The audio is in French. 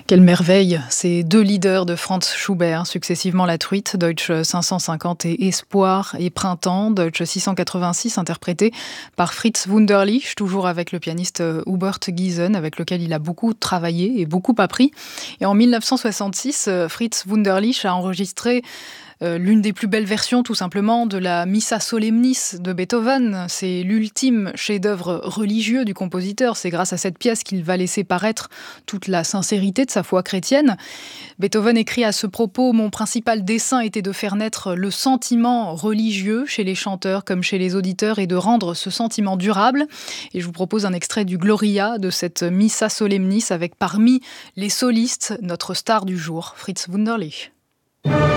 Quelle merveille, ces deux leaders de Franz Schubert, successivement la Truite, Deutsche 550 et Espoir et Printemps, Deutsche 686, interprété par Fritz Wunderlich, toujours avec le pianiste Hubert Giesen, avec lequel il a beaucoup travaillé et beaucoup appris. Et en 1966, Fritz Wunderlich a enregistré l'une des plus belles versions, tout simplement, de la Missa Solemnis de Beethoven. C'est l'ultime chef-d'œuvre religieux du compositeur. C'est grâce à cette pièce qu'il va laisser paraître toute la sincérité de sa foi chrétienne. Beethoven écrit à ce propos: « Mon principal dessein était de faire naître le sentiment religieux chez les chanteurs comme chez les auditeurs et de rendre ce sentiment durable. » Et je vous propose un extrait du Gloria de cette Missa Solemnis avec parmi les solistes notre star du jour, Fritz Wunderlich.